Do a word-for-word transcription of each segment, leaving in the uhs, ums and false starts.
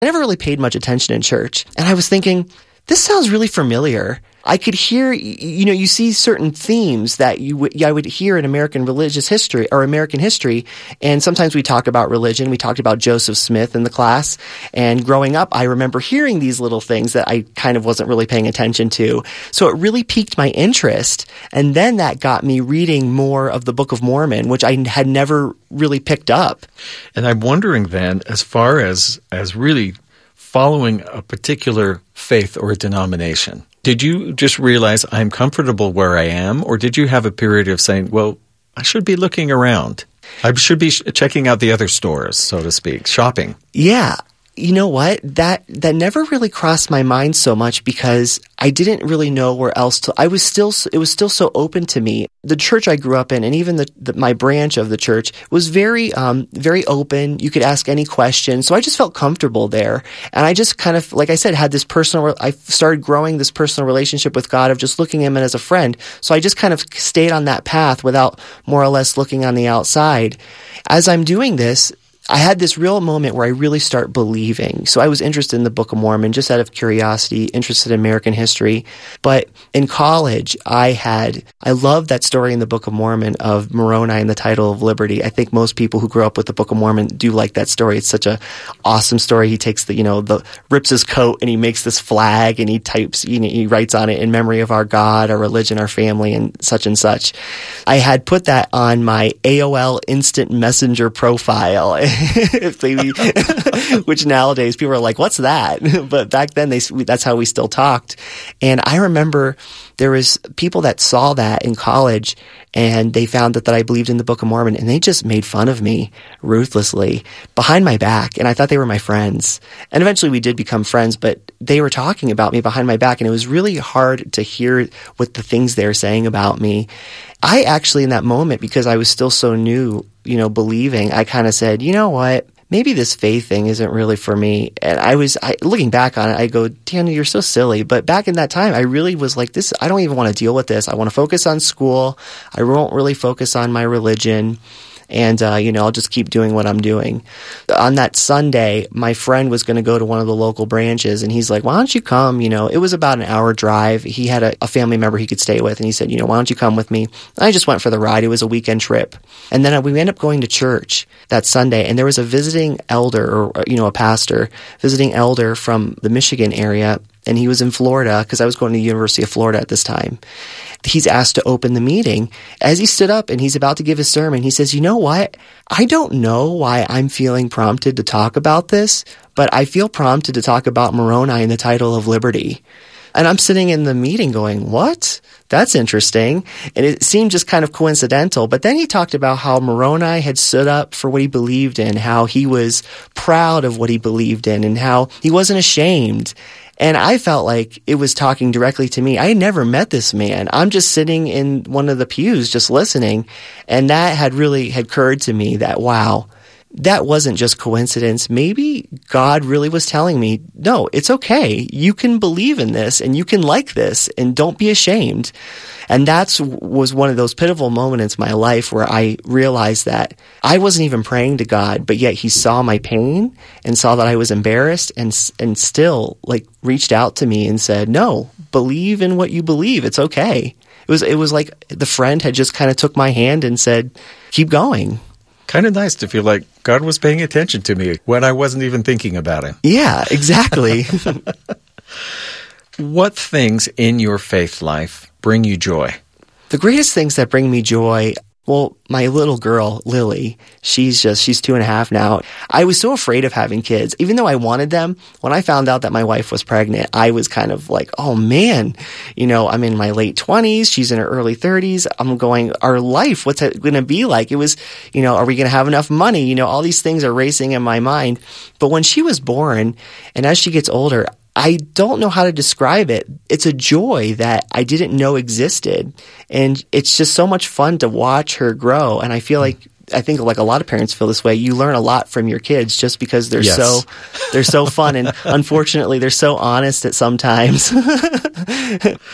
I never really paid much attention in church. And I was thinking, this sounds really familiar. I could hear, you know, you see certain themes that you would, I would hear in American religious history or American history. And sometimes we talk about religion. We talked about Joseph Smith in the class. And growing up, I remember hearing these little things that I kind of wasn't really paying attention to. So it really piqued my interest. And then that got me reading more of the Book of Mormon, which I had never really picked up. And I'm wondering then, as far as, as really following a particular faith or a denomination, did you just realize I'm comfortable where I am, or did you have a period of saying, well, I should be looking around. I should be sh- checking out the other stores, so to speak, shopping? Yeah. You know what? That that never really crossed my mind so much because I didn't really know where else to. I was still. It was still so open to me. The church I grew up in, and even the, the my branch of the church, was very, um, very open. You could ask any question, so I just felt comfortable there. And I just kind of, like I said, had this personal. I started growing this personal relationship with God of just looking at Him as a friend. So I just kind of stayed on that path without more or less looking on the outside. As I'm doing this, I had this real moment where I really start believing. So I was interested in the Book of Mormon just out of curiosity, interested in American history. But in college, I had, I loved that story in the Book of Mormon of Moroni and the title of liberty. I think most people who grew up with the Book of Mormon do like that story. It's such a awesome story. He takes the, you know, the, rips his coat and he makes this flag and he types, you know, he writes on it, in memory of our God, our religion, our family, and such and such. I had put that on my A O L Instant Messenger profile. Which nowadays people are like, what's that? But back then, they that's how we still talked. And I remember there was people that saw that in college and they found that, that I believed in the Book of Mormon, and they just made fun of me ruthlessly behind my back. And I thought they were my friends. And eventually we did become friends, but they were talking about me behind my back, and it was really hard to hear what the things they were saying about me. I actually, in that moment, because I was still so new, you know, believing, I kind of said, you know what? Maybe this faith thing isn't really for me. And I was, I, looking back on it, I go, Daniel, you're so silly. But back in that time, I really was like, this, I don't even want to deal with this. I want to focus on school. I won't really focus on my religion. And, uh, you know, I'll just keep doing what I'm doing. On that Sunday, my friend was going to go to one of the local branches, and he's like, why don't you come? You know, it was about an hour drive. He had a, a family member he could stay with, and he said, you know, why don't you come with me? And I just went for the ride. It was a weekend trip. And then we ended up going to church that Sunday, and there was a visiting elder, or, you know, a pastor, visiting elder from the Michigan area, and he was in Florida because I was going to the University of Florida at this time. He's asked to open the meeting. As he stood up and he's about to give his sermon, he says, you know what? I don't know why I'm feeling prompted to talk about this, but I feel prompted to talk about Moroni and the title of liberty. And I'm sitting in the meeting going, what? That's interesting. And it seemed just kind of coincidental. But then he talked about how Moroni had stood up for what he believed in, how he was proud of what he believed in, and how he wasn't ashamed. And I felt like it was talking directly to me. I had never met this man. I'm just sitting in one of the pews just listening. And that had really had occurred to me that, wow, that wasn't just coincidence. Maybe God really was telling me, no, it's okay. You can believe in this and you can like this and don't be ashamed. And that's was one of those pivotal moments in my life where I realized that I wasn't even praying to God, but yet He saw my pain and saw that I was embarrassed, and and still like reached out to me and said, no, believe in what you believe. It's okay. It was it was like the friend had just kind of took my hand and said, keep going. Kind of nice to feel like God was paying attention to me when I wasn't even thinking about Him. Yeah, exactly. What things in your faith life bring you joy? The greatest things that bring me joy, well, my little girl, Lily, she's just, she's two and a half now. I was so afraid of having kids. Even though I wanted them, when I found out that my wife was pregnant, I was kind of like, oh man, you know, I'm in my late twenties, she's in her early thirties. I'm going, our life, what's it going to be like? It was, you know, are we going to have enough money? You know, all these things are racing in my mind. But when she was born, and as she gets older, I don't know how to describe it. It's a joy that I didn't know existed. And it's just so much fun to watch her grow. And I feel like, I think like a lot of parents feel this way. You learn a lot from your kids just because they're yes. so, they're so fun. And unfortunately, they're so honest at sometimes.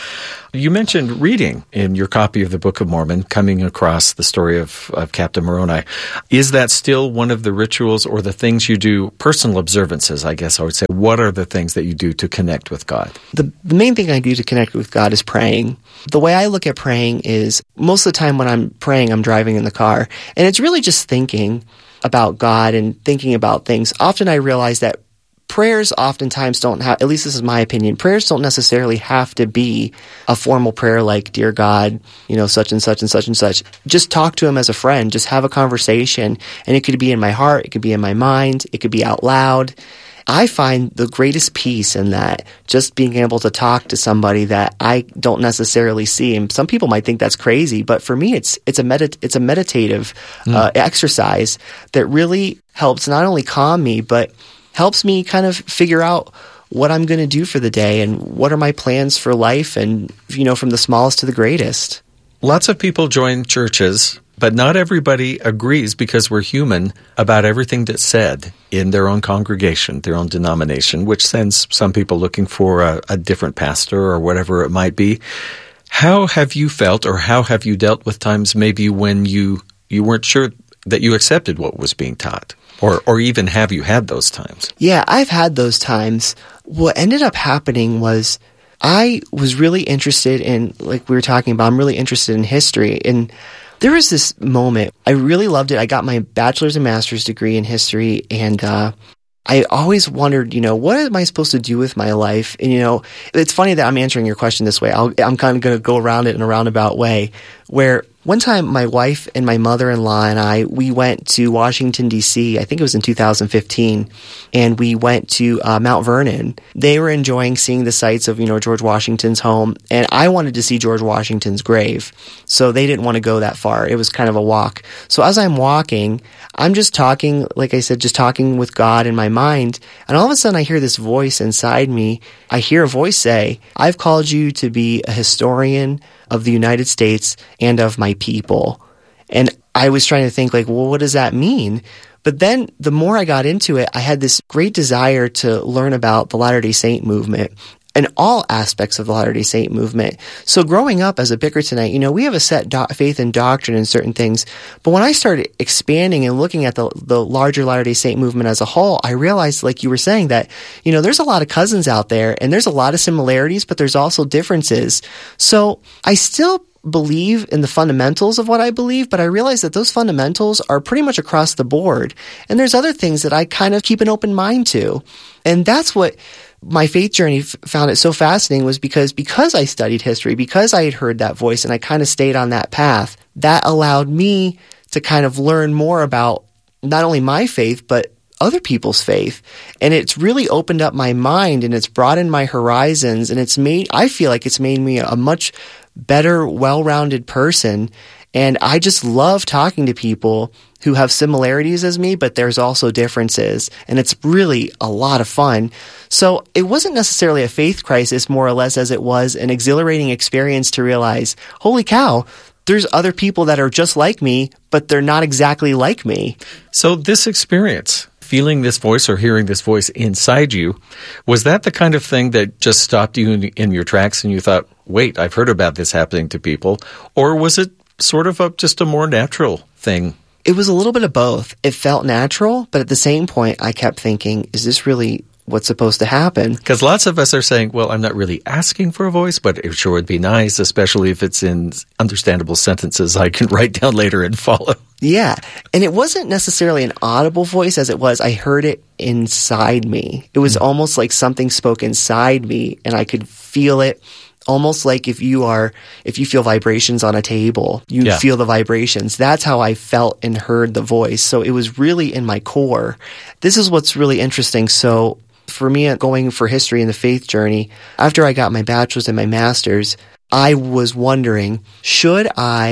You mentioned reading in your copy of the Book of Mormon, coming across the story of, of Captain Moroni. Is that still one of the rituals or the things you do, personal observances, I guess I would say? What are the things that you do to connect with God? The, the main thing I do to connect with God is praying. The way I look at praying is most of the time when I'm praying, I'm driving in the car. And it's really just thinking about God and thinking about things. Often I realize that prayers oftentimes don't have, at least this is my opinion, prayers don't necessarily have to be a formal prayer like, dear God, you know, such and such and such and such. Just talk to him as a friend. Just have a conversation. And it could be in my heart. It could be in my mind. It could be out loud. I find the greatest peace in that, just being able to talk to somebody that I don't necessarily see. And some people might think that's crazy, but for me, it's it's a medit- it's a meditative mm. uh, exercise that really helps not only calm me, but helps me kind of figure out what I'm going to do for the day and what are my plans for life, and, you know, from the smallest to the greatest. Lots of people join churches, but not everybody agrees, because we're human, about everything that's said in their own congregation, their own denomination, which sends some people looking for a, a different pastor or whatever it might be. How have you felt, or how have you dealt with times maybe when you, you weren't sure that you accepted what was being taught? Or or even have you had those times? Yeah, I've had those times. What ended up happening was I was really interested in, like we were talking about, I'm really interested in history. And there was this moment, I really loved it. I got my bachelor's and master's degree in history, and uh, I always wondered, you know, what am I supposed to do with my life? And, you know, it's funny that I'm answering your question this way. I'll, I'm kind of going to go around it in a roundabout way, where one time my wife and my mother-in-law and I, we went to Washington, D C, I think it was in two thousand fifteen, and we went to uh, Mount Vernon. They were enjoying seeing the sights of, you know, George Washington's home, and I wanted to see George Washington's grave, so they didn't want to go that far. It was kind of a walk. So as I'm walking, I'm just talking, like I said, just talking with God in my mind, and all of a sudden I hear this voice inside me. I hear a voice say, I've called you to be a historian of the United States and of my people. And I was trying to think, like, well, what does that mean? But then the more I got into it, I had this great desire to learn about the Latter-day Saint movement and all aspects of the Latter-day Saint movement. So growing up as a Bickertonite, you know, we have a set do- faith and doctrine in certain things. But when I started expanding and looking at the, the larger Latter-day Saint movement as a whole, I realized, like you were saying, that, you know, there's a lot of cousins out there, and there's a lot of similarities, but there's also differences. So I still believe in the fundamentals of what I believe, but I realize that those fundamentals are pretty much across the board. And there's other things that I kind of keep an open mind to. And that's what my faith journey f- found it so fascinating, was because because I studied history, because I had heard that voice and I kind of stayed on that path, that allowed me to kind of learn more about not only my faith, but other people's faith. And it's really opened up my mind, and it's broadened my horizons, and it's made, I feel like it's made me a much better, well-rounded person. And I just love talking to people who have similarities as me, but there's also differences. And it's really a lot of fun. So it wasn't necessarily a faith crisis, more or less, as it was an exhilarating experience to realize, holy cow, there's other people that are just like me, but they're not exactly like me. So this experience, feeling this voice or hearing this voice inside you, was that the kind of thing that just stopped you in, in your tracks and you thought, wait, I've heard about this happening to people? Or was it sort of a, just a more natural thing? It was a little bit of both. It felt natural, but at the same point, I kept thinking, is this really what's supposed to happen? Because lots of us are saying, well, I'm not really asking for a voice, but it sure would be nice, especially if it's in understandable sentences I can write down later and follow. Yeah. And it wasn't necessarily an audible voice as it was. I heard it inside me. It was mm-hmm. almost like something spoke inside me, and I could feel it. Almost like if you are, if you feel vibrations on a table, you yeah. feel the vibrations. That's how I felt and heard the voice. So it was really in my core. This is what's really interesting. So for me, going for history and the faith journey, after I got my bachelor's and my master's, I was wondering, should I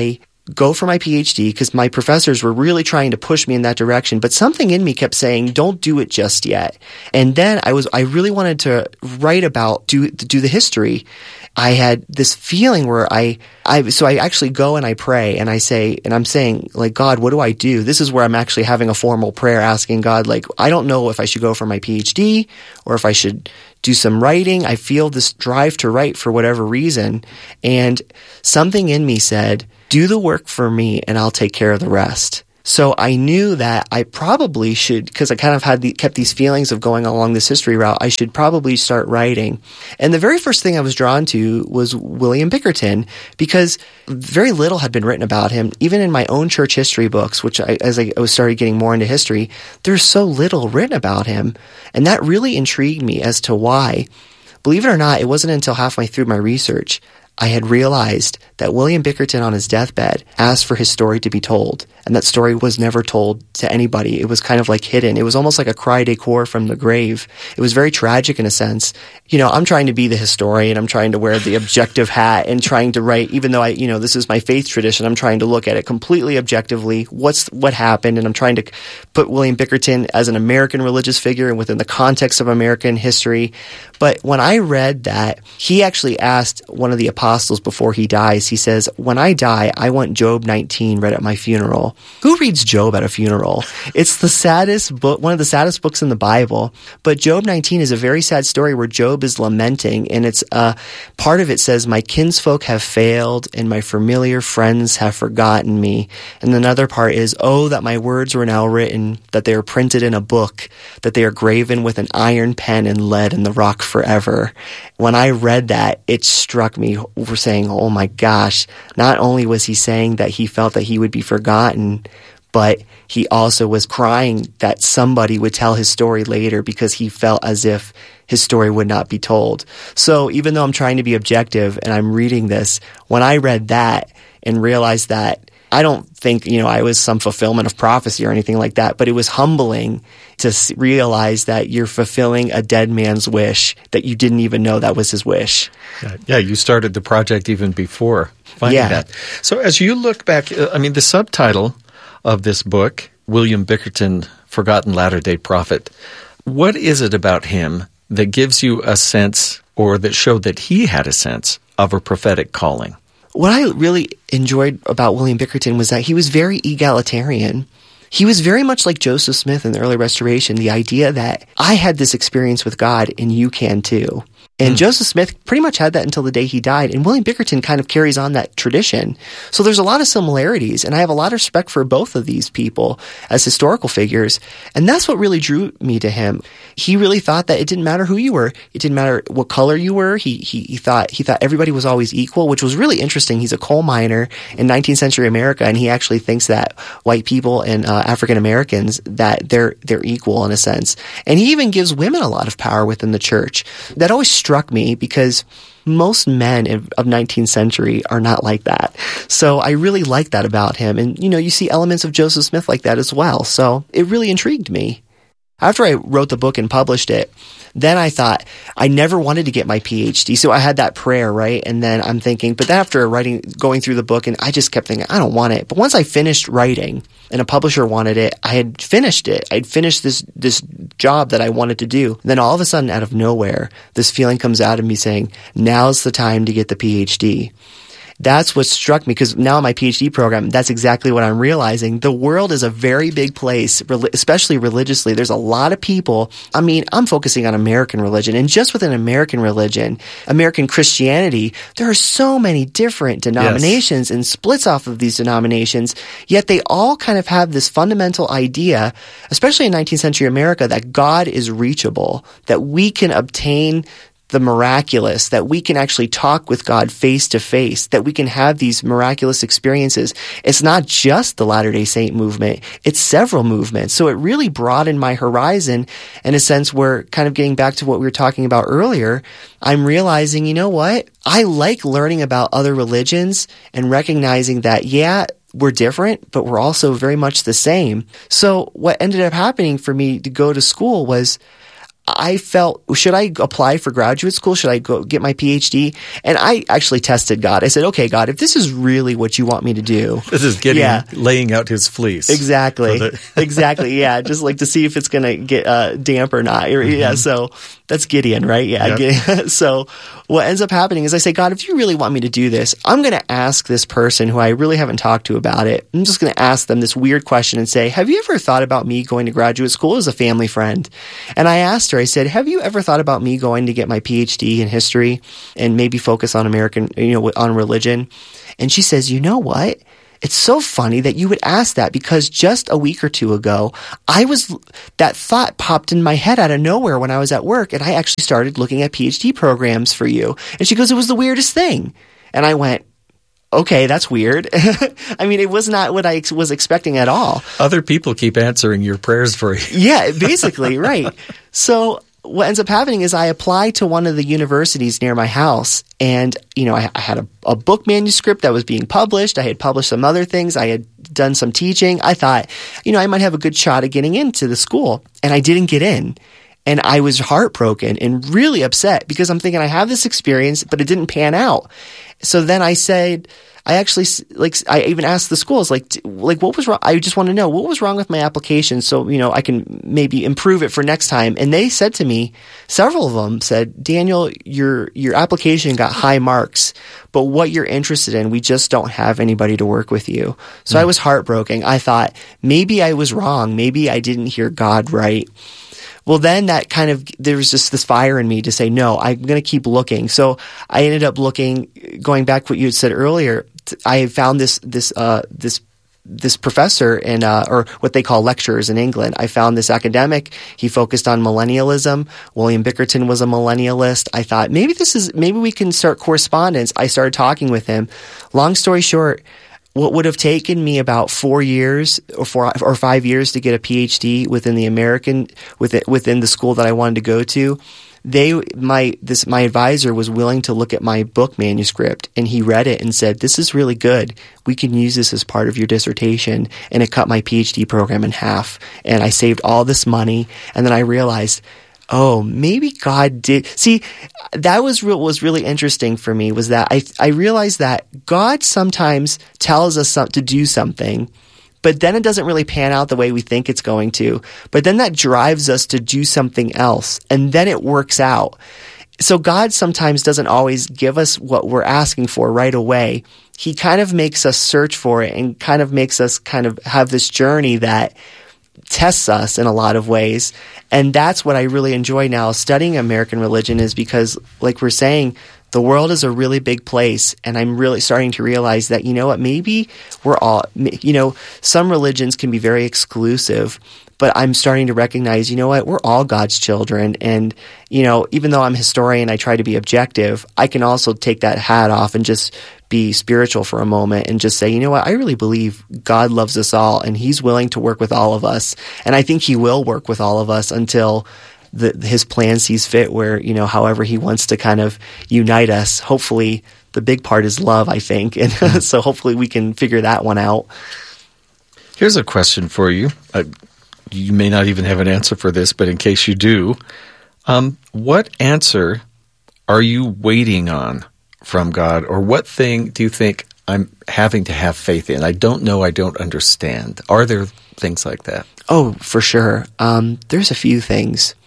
go for my PhD because my professors were really trying to push me in that direction. But something in me kept saying, don't do it just yet. And then I was, I really wanted to write about, do, do the history. I had this feeling where I, I, so I actually go and I pray and I say, and I'm saying, like, God, what do I do? This is where I'm actually having a formal prayer asking God, like, I don't know if I should go for my PhD or if I should do some writing. I feel this drive to write for whatever reason. And something in me said, do the work for me and I'll take care of the rest. So I knew that I probably should, because I kind of had the, kept these feelings of going along this history route, I should probably start writing. And the very first thing I was drawn to was William Bickerton, because very little had been written about him. Even in my own church history books, which I, as I was started getting more into history, there's so little written about him. And that really intrigued me as to why. Believe it or not, it wasn't until halfway through my research I had realized that William Bickerton on his deathbed asked for his story to be told, and that story was never told to anybody. It was kind of like hidden. It was almost like a cry de coeur from the grave. It was very tragic in a sense. You know, I'm trying to be the historian. I'm trying to wear the objective hat and trying to write, even though I, you know, this is my faith tradition, I'm trying to look at it completely objectively. What's, what happened? And I'm trying to put William Bickerton as an American religious figure and within the context of American history. But when I read that, he actually asked one of the apostles before he dies, he says, when I die, I want Job nineteen read at my funeral. Who reads Job at a funeral? It's the saddest book, one of the saddest books in the Bible. But Job nineteen is a very sad story where Job is lamenting, and it's uh, part of it says, my kinsfolk have failed, and my familiar friends have forgotten me. And another part is, oh, that my words were now written, that they are printed in a book, that they are graven with an iron pen and lead in the rock forever. When I read that, it struck me for saying, oh my gosh, not only was he saying that he felt that he would be forgotten, but he also was crying that somebody would tell his story later because he felt as if his story would not be told. So even though I'm trying to be objective and I'm reading this, when I read that and realized that, I don't think, you know, I was some fulfillment of prophecy or anything like that, but it was humbling to realize that you're fulfilling a dead man's wish, that you didn't even know that was his wish. Yeah, yeah, you started the project even before finding yeah. that. So as you look back, I mean, the subtitle of this book, William Bickerton, Forgotten Latter-day Prophet, what is it about him that gives you a sense, or that showed that he had a sense of a prophetic calling? What I really enjoyed about William Bickerton was that he was very egalitarian. He was very much like Joseph Smith in the early Restoration, the idea that I had this experience with God and you can too. And mm. Joseph Smith pretty much had that until the day he died. And William Bickerton kind of carries on that tradition. So there's a lot of similarities. And I have a lot of respect for both of these people as historical figures. And that's what really drew me to him. He really thought that it didn't matter who you were. It didn't matter what color you were. He, he, he thought, he thought everybody was always equal, which was really interesting. He's a coal miner in nineteenth century America. And he actually thinks that white people and uh, African Americans, that they're, they're equal in a sense. And he even gives women a lot of power within the church. That always struck me because most men of nineteenth century are not like that. So I really like that about him. And, you know, you see elements of Joseph Smith like that as well. So it really intrigued me. After I wrote the book and published it, then I thought I never wanted to get my PhD. So I had that prayer, right? And then I'm thinking, but then after writing, going through the book, and I just kept thinking, I don't want it. But once I finished writing and a publisher wanted it, I had finished it. I'd finished this, this job that I wanted to do. And then all of a sudden, out of nowhere, this feeling comes out of me saying, now's the time to get the PhD. That's what struck me, because now in my PhD program, that's exactly what I'm realizing. The world is a very big place, especially religiously. There's a lot of people. I mean, I'm focusing on American religion, and just within American religion, American Christianity, there are so many different denominations yes. and splits off of these denominations, yet they all kind of have this fundamental idea, especially in nineteenth century America, that God is reachable, that we can obtain the miraculous, that we can actually talk with God face to face, that we can have these miraculous experiences. It's not just the Latter-day Saint movement, it's several movements. So it really broadened my horizon in a sense where, kind of getting back to what we were talking about earlier, I'm realizing, you know what? I like learning about other religions and recognizing that, yeah, we're different, but we're also very much the same. So what ended up happening for me to go to school was I felt, should I apply for graduate school? Should I go get my P H D? And I actually tested God. I said, okay, God, if this is really what you want me to do. This is getting, yeah. laying out his fleece. Exactly. The- exactly. Yeah. Just like to see if it's going to get uh, damp or not. Mm-hmm. Yeah. So that's Gideon, right? Yeah. Yep. Gideon. So what ends up happening is I say, God, if you really want me to do this, I'm going to ask this person who I really haven't talked to about it. I'm just going to ask them this weird question and say, have you ever thought about me going to graduate school as a family friend? And I asked her, I said, have you ever thought about me going to get my P H D in history and maybe focus on American, you know, on religion? And she says, you know what? It's so funny that you would ask that because just a week or two ago, I was, that thought popped in my head out of nowhere when I was at work and I actually started looking at P H D programs for you. And she goes, it was the weirdest thing. And I went, okay, that's weird. I mean, it was not what I ex- was expecting at all. Other people keep answering your prayers for you. Yeah, basically, right. So what ends up happening is I apply to one of the universities near my house and, you know, I, I had a, a book manuscript that was being published. I had published some other things. I had done some teaching. I thought, you know, I might have a good shot at getting into the school and I didn't get in. And I was heartbroken and really upset because I'm thinking I have this experience, but it didn't pan out. So then I said, I actually, like, I even asked the schools, like, like what was wrong? I just want to know what was wrong with my application so, you know, I can maybe improve it for next time. And they said to me, several of them said, Daniel, your, your application got high marks, but what you're interested in, we just don't have anybody to work with you. So mm. I was heartbroken. I thought maybe I was wrong. Maybe I didn't hear God right. Well, then that kind of, there was just this fire in me to say, no, I'm going to keep looking. So I ended up looking, going back to what you had said earlier, I found this, this, uh, this, this professor in, uh, or what they call lecturers in England. I found this academic. He focused on millennialism. William Bickerton was a millennialist. I thought maybe this is, maybe we can start correspondence. I started talking with him. Long story short, what would have taken me about four years or four or five years to get a P H D within the American within within the school that I wanted to go to, they my this my advisor was willing to look at my book manuscript and he read it and said, "This is really good. We can use this as part of your dissertation." And it cut my P H D program in half. And I saved all this money. And then I realized, oh, maybe God did. See, that was what was really interesting for me was that I I realized that God sometimes tells us some, to do something, but then it doesn't really pan out the way we think it's going to. But then that drives us to do something else, and then it works out. So God sometimes doesn't always give us what we're asking for right away. He kind of makes us search for it and kind of makes us kind of have this journey that tests us in a lot of ways. And that's what I really enjoy now studying American religion is because, like we're saying, the world is a really big place. And I'm really starting to realize that, you know what, maybe we're all, you know, some religions can be very exclusive, but I'm starting to recognize, you know what, we're all God's children. And, you know, even though I'm a historian, I try to be objective, I can also take that hat off and just be spiritual for a moment and just say, you know what, I really believe God loves us all and he's willing to work with all of us. And I think he will work with all of us until the, his plan sees fit where, you know, however he wants to kind of unite us. Hopefully the big part is love, I think. And so hopefully we can figure that one out. Here's a question for you. Uh, you may not even have an answer for this, but in case you do, um, what answer are you waiting on from God, or what thing do you think I'm having to have faith in? I don't know, I don't understand. Are there things like that? Oh, for sure. Um, there's a few things.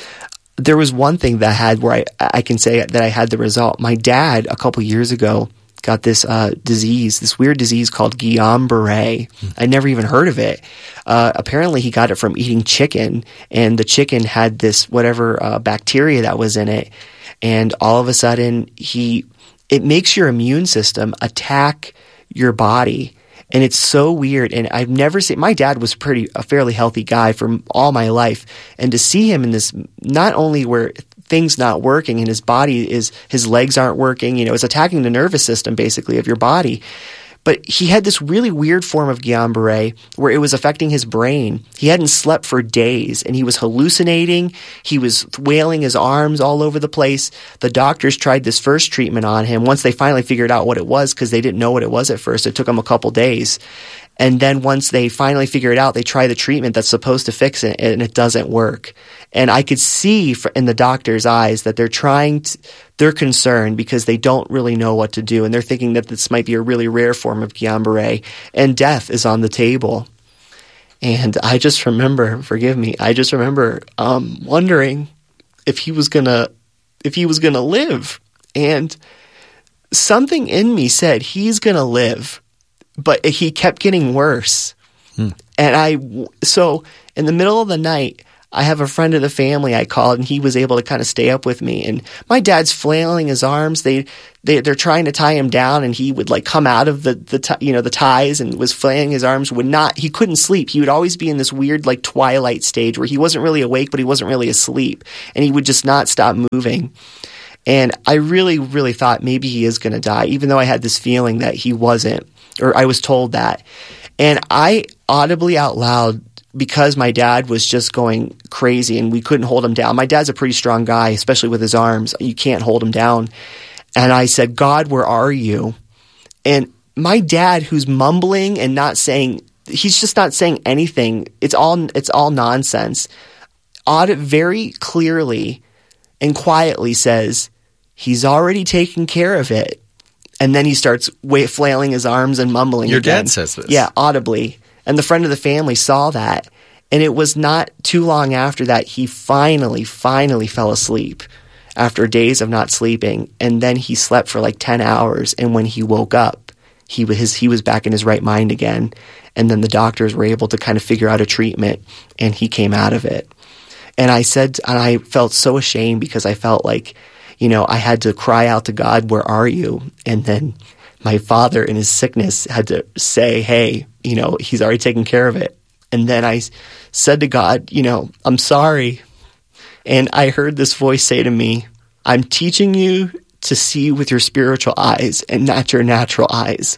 There was one thing that I had where I, I can say that I had the result. My dad, a couple years ago, got this uh, disease, this weird disease called Guillain-Barré. I never even heard of it. Uh, apparently, he got it from eating chicken, and the chicken had this whatever uh, bacteria that was in it. And all of a sudden, he it makes your immune system attack your body. And it's so weird. And I've never seen, my dad was pretty, a fairly healthy guy for all my life. And to see him in this, not only where things not working and his body is, his legs aren't working, you know, it's attacking the nervous system basically of your body. But he had this really weird form of Guillain-Barré where it was affecting his brain. He hadn't slept for days, and he was hallucinating. He was wailing his arms all over the place. The doctors tried this first treatment on him once they finally figured out what it was because they didn't know what it was at first. It took them a couple days. And then once they finally figure it out, they try the treatment that's supposed to fix it, and it doesn't work. And I could see in the doctor's eyes that they're trying to, they're concerned because they don't really know what to do. And they're thinking that this might be a really rare form of Guillain-Barré, and death is on the table. And I just remember, forgive me, I just remember um, wondering if he was gonna, if he was gonna live. And something in me said he's gonna live. But he kept getting worse. Hmm. And I, so in the middle of the night, I have a friend of the family I called, and he was able to kind of stay up with me. And my dad's flailing his arms. They, they, they're trying to tie him down, and he would like come out of the, the, t- you know, the ties and was flailing his arms, would not, he couldn't sleep. He would always be in this weird like twilight stage where he wasn't really awake, but he wasn't really asleep. And he would just not stop moving. And I really, really thought maybe he is going to die, even though I had this feeling that he wasn't. Or I was told that. And I audibly out loud, because my dad was just going crazy and we couldn't hold him down. My dad's a pretty strong guy, especially with his arms. You can't hold him down. And I said, God, where are you? And my dad, who's mumbling and not saying, he's just not saying anything. It's all, it's all nonsense. Audit very clearly and quietly says, he's already taken care of it. And then he starts wa- flailing his arms and mumbling Your again. dad says this? Yeah, audibly. And the friend of the family saw that. And it was not too long after that he finally, finally fell asleep after days of not sleeping. And then he slept for like ten hours. And when he woke up, he was, he was back in his right mind again. And then the doctors were able to kind of figure out a treatment, and he came out of it. And I said, and I felt so ashamed because I felt like, you know, I had to cry out to God, where are you? And then my father in his sickness had to say, hey, you know, he's already taken care of it. And then I said to God, you know, I'm sorry. And I heard this voice say to me, I'm teaching you to see with your spiritual eyes and not your natural eyes.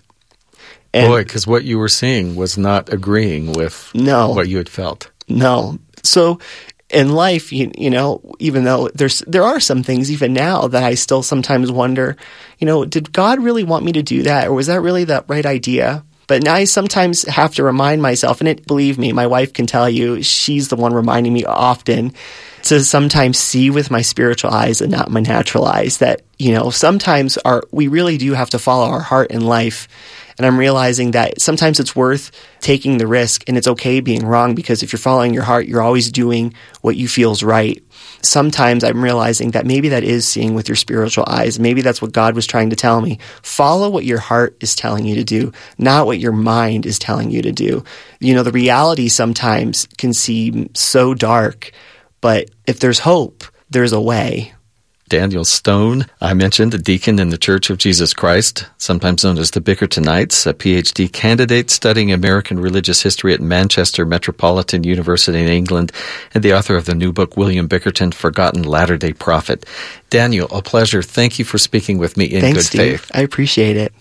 And boy, because what you were seeing was not agreeing with no, what you had felt. No. So in life, you, you know, even though there's there are some things even now that I still sometimes wonder, you know, did God really want me to do that, or was that really the right idea? But now I sometimes have to remind myself, and it, believe me, my wife can tell you, she's the one reminding me often to sometimes see with my spiritual eyes and not my natural eyes, that, you know, sometimes our we really do have to follow our heart in life. And I'm realizing that sometimes it's worth taking the risk, and it's okay being wrong, because if you're following your heart, you're always doing what you feel is right. Sometimes I'm realizing that maybe that is seeing with your spiritual eyes. Maybe that's what God was trying to tell me. Follow what your heart is telling you to do, not what your mind is telling you to do. You know, the reality sometimes can seem so dark, but if there's hope, there's a way. Daniel Stone, I mentioned, a deacon in the Church of Jesus Christ, sometimes known as the Bickertonites, a P H D candidate studying American religious history at Manchester Metropolitan University in England, and the author of the new book, William Bickerton, Forgotten Latter-day Prophet. Daniel, a pleasure. Thank you for speaking with me in Thanks, good Steve. faith. I appreciate it.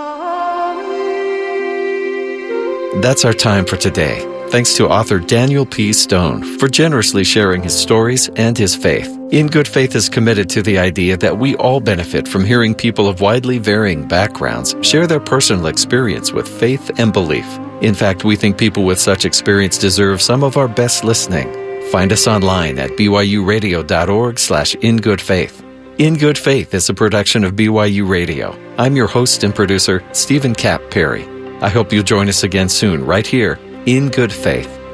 That's our time for today. Thanks to author Daniel P. Stone for generously sharing his stories and his faith. In Good Faith is committed to the idea that we all benefit from hearing people of widely varying backgrounds share their personal experience with faith and belief. In fact, we think people with such experience deserve some of our best listening. Find us online at byuradio.org slash in good faith. In Good Faith is a production of B Y U Radio. I'm your host and producer, Stephen Cap Perry. I hope you'll join us again soon, right here, In Good Faith.